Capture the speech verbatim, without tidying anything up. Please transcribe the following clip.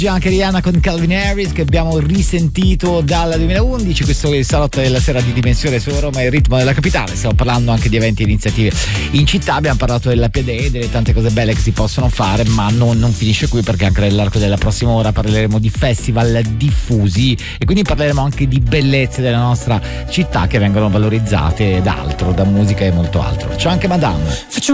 Anche Rihanna con Calvin Harris, che abbiamo risentito dal duemilaundici. Questo è il salotto della sera di Dimensione su Roma, il ritmo della capitale. Stiamo parlando anche di eventi e iniziative in città. Abbiamo parlato della P D E, delle tante cose belle che si possono fare, ma non, non finisce qui, perché anche nell'arco della prossima ora parleremo di festival diffusi e quindi parleremo anche di bellezze della nostra città che vengono valorizzate da altro, da musica e molto altro. C'è anche Madame.